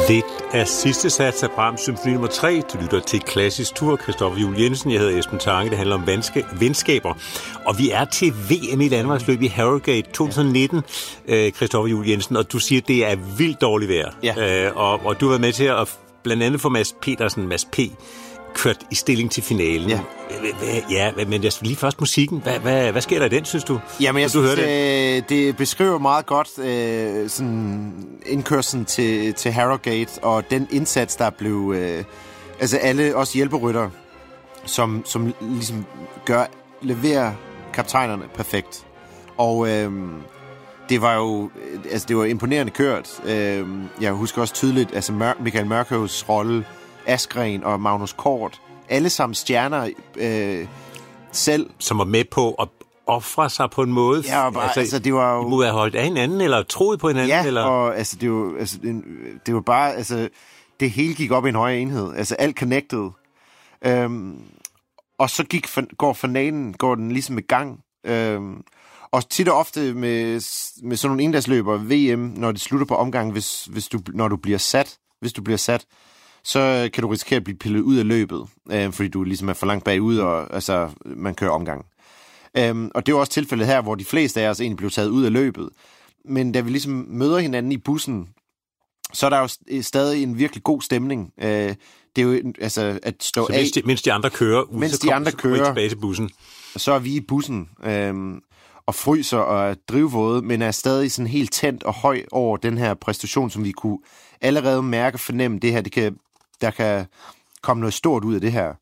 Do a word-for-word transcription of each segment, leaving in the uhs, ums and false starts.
Lidt af sidste sats af Brahms symfoni nummer tre. Du lytter til Klassisk Tur. Christoffer Juhl Jensen, jeg hedder Esben Tange. Det handler om venska- venskaber. Og vi er til V M i landevejsløb i Harrogate to tusind nitten, øh, Christoffer Juhl Jensen. Og du siger, det er vildt dårligt vejr. Ja. Øh, og, og du har været med til at blandt andet få Mads Petersen, Mads P., kørt i stilling til finalen. Ja, ja men jeg lige først musikken. Hvad, hvad, hvad sker der i den, synes du? Jamen, jeg du synes, det? Øh, det beskriver meget godt øh, sådan indkørslen til, til Harrogate, og den indsats, der blev... Øh, altså alle os hjælperytter, som, som ligesom gør, leverer kaptajnerne perfekt. Og øh, det var jo altså, det var imponerende kørt. Øh, jeg husker også tydeligt, altså Mør- Michael Mørkøvs rolle, Askren og Magnus Kort, alle sammen stjerner øh, selv. Som var med på at ofre sig på en måde. Ja, bare, altså, altså det var jo... De må have holdt af hinanden, eller troet på hinanden. Ja, eller? og altså det var, altså, det, det var bare, altså det hele gik op i en højere enhed. Altså alt connected. Øhm, og så gik, går finalen, går den ligesom i gang. Øhm, og tit og ofte med, med sådan nogle endagsløber, V M, når det slutter på omgang, hvis, hvis du, når du bliver sat, hvis du bliver sat, så kan du risikere at blive pillet ud af løbet, øh, fordi du ligesom er for langt bagud, og altså, man kører omgang. Øhm, og det var også tilfældet her, hvor de fleste af os egentlig blev taget ud af løbet. Men da vi ligesom møder hinanden i bussen, så er der jo stadig en virkelig god stemning. Øh, det er jo altså at stå så af... Mens de, mens de andre kører, ud, mens så de kom, andre så kører, tilbage til bussen. Så er vi i bussen øh, og fryser og er drivvåde, men er stadig sådan helt tændt og høj over den her præstation, som vi kunne allerede mærke og fornemme. Det her, det kan... Der kan komme noget stort ud af det her.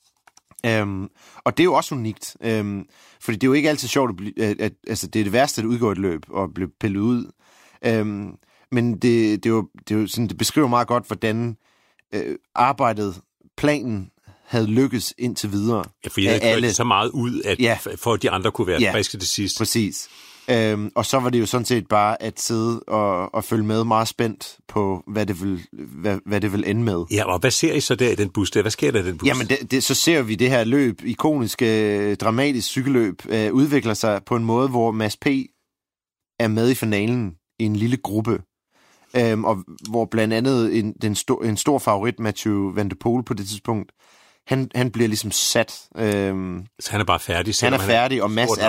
Øhm, og det er jo også unikt. Øhm, fordi det er jo ikke altid sjovt, at, blive, at, at altså, det er det værste at udgå et løb og blive pillet ud. Øhm, men det, det, er jo, det, er jo sådan, det beskriver meget godt, hvordan øh, arbejdet, planen, havde lykkes indtil videre. Ja, for jeg havde kørt så meget ud, at, ja. for at de andre kunne være ja. friske til sidst. Præcis. Øhm, og så var det jo sådan set bare at sidde og, og følge med meget spændt på, hvad det vil, hvad, hvad det vil ende med. Ja, og hvad ser I så der i den bus der? Hvad sker der i den bus? Jamen, det, det, så ser vi det her løb, ikoniske, dramatisk cykelløb, øh, udvikler sig på en måde, hvor Mads P. er med i finalen i en lille gruppe. Øhm, og hvor blandt andet en, den sto, en stor favorit, Mathieu Van der Poel på det tidspunkt, han, han bliver ligesom sat. Øhm, så han er bare færdig? Han er færdig, og Mads er